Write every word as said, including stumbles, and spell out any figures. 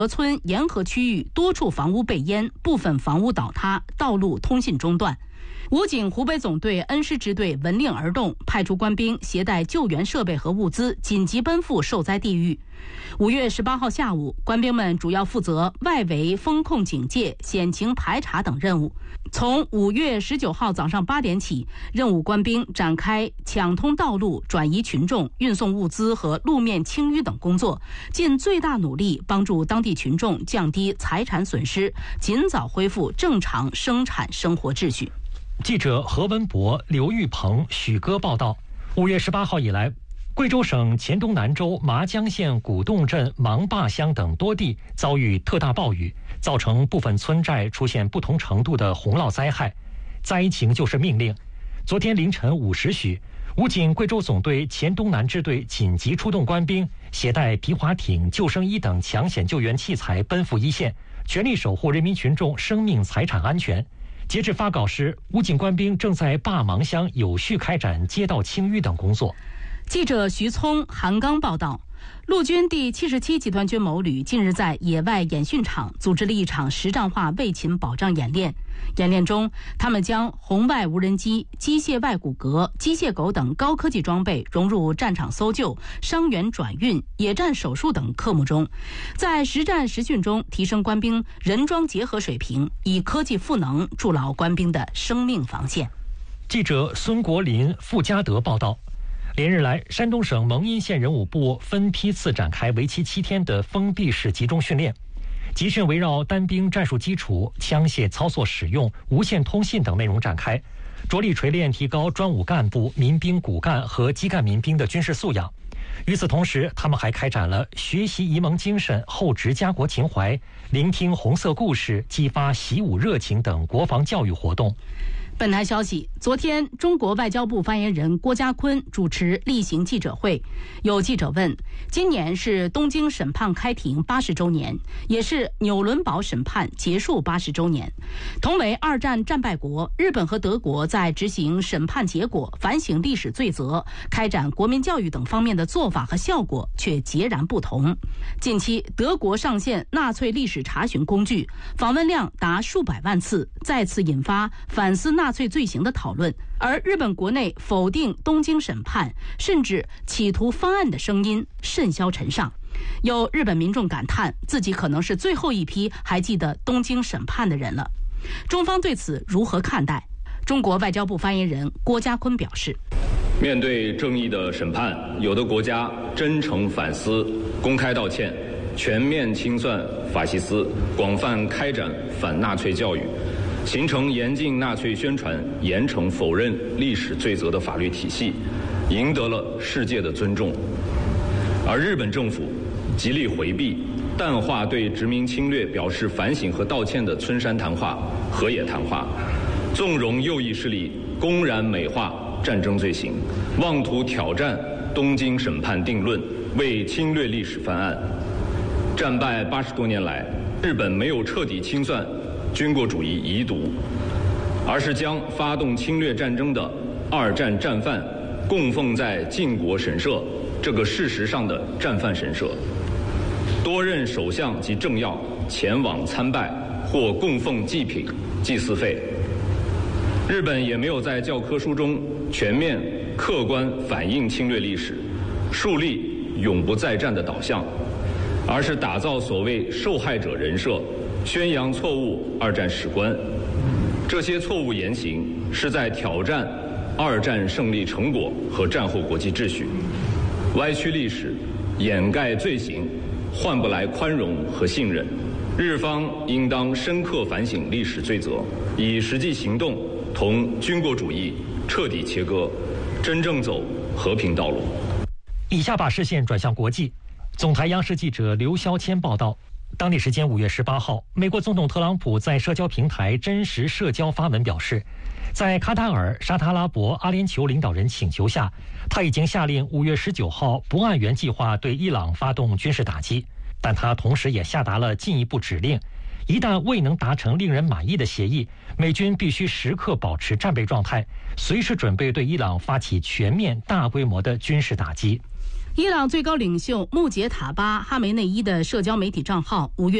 河村沿河区域多处房屋被淹，部分房屋倒塌，道路通信中断。武警湖北总队恩施支队闻令而动，派出官兵携带救援设备和物资，紧急奔赴受灾地域。五月十八号下午，官兵们主要负责外围风控警戒、险情排查等任务。从五月十九号早上八点起，任务官兵展开抢通道路、转移群众、运送物资和路面清淤等工作，尽最大努力帮助当地群众降低财产损失，尽早恢复正常生产生活秩序。 记者何文博、刘玉鹏、许歌报道。五月十八号以来，贵州省黔东南州麻江县古洞镇芒坝乡等多地遭遇特大暴雨，造成部分村寨出现不同程度的洪涝灾害，灾情救市命令。昨天凌晨五时许，武警贵州总队黔东南支队紧急出动官兵，携带皮划艇、救生衣等抢险救援器材奔赴一线，全力守护人民群众生命财产安全。截至发稿时，武警官兵正在坝芒乡有序开展街道清淤等工作。 记者徐聪、韩刚报道。陆军第七十七集团军某旅近日在野外演训场组织了一场实战化卫勤保障演练。演练中，他们将红外无人机、机械外骨骼、机械狗等高科技装备融入战场搜救、伤员转运、野战手术等科目中，在实战实训中提升官兵人装结合水平，以科技赋能筑牢官兵的生命防线。 记者孙国林、傅家德报道。连日来，山东省蒙阴县人武部分批次展开为期七天的封闭式集中训练。集训围绕单兵战术基础、枪械操作使用、无线通信等内容展开，着力锤炼提高专武干部、民兵骨干和基干民兵的军事素养。与此同时，他们还开展了学习沂蒙精神、厚植家国情怀、聆听红色故事、激发习武热情等国防教育活动。 本台消息，昨天中国外交部发言人郭家坤主持例行记者会，有记者问，今年是东京审判开庭八十周年，也是纽伦堡审判结束八十周年。同为二战战败国，日本和德国在执行审判结果、反省历史罪责、开展国民教育等方面的做法和效果却截然不同。近期，德国上线纳粹历史查询工具，访问量达数百万次，再次引发反思纳粹罪行的讨论，而日本国内否定东京审判甚至企图翻案的声音甚嚣尘上。有日本民众感叹自己可能是最后一批还记得东京审判的人了。中方对此如何看待？中国外交部发言人郭家坤表示， 面对正义的审判，有的国家真诚反思、公开道歉，全面清算法西斯，广泛开展反纳粹教育，形成严禁纳粹宣传、严惩否认历史罪责的法律体系，赢得了世界的尊重。而日本政府极力回避、淡化对殖民侵略表示反省和道歉的村山谈话、河野谈话，纵容右翼势力公然美化战争罪行，妄图挑战东京审判定论，为侵略历史翻案。战败八十多年来，日本没有彻底清算军国主义遗毒，而是将发动侵略战争的二战战犯供奉在靖国神社这个事实上的战犯神社。多任首相及政要前往参拜或供奉祭品、祭祀费。日本也没有在教科书中全面客观反映侵略历史，树立永不再战的导向，而是打造所谓受害者人设，宣扬错误二战史观。这些错误言行是在挑战二战胜利成果和战后国际秩序，歪曲历史，掩盖罪行，换不来宽容和信任。日方应当深刻反省历史罪责，以实际行动同军国主义彻底切割，真正走和平道路。 以下把视线转向国际。总台央视记者刘肖谦报道，当地时间五月十八号，美国总统特朗普在社交平台真实社交发文表示，在卡塔尔、沙特阿拉伯、阿联酋领导人请求下，他已经下令五月十九号不按原计划对伊朗发动军事打击，但他同时也下达了进一步指令，一旦未能达成令人满意的协议，美军必须时刻保持战备状态，随时准备对伊朗发起全面大规模的军事打击。 伊朗最高领袖穆杰塔巴哈梅内伊的社交媒体账号五月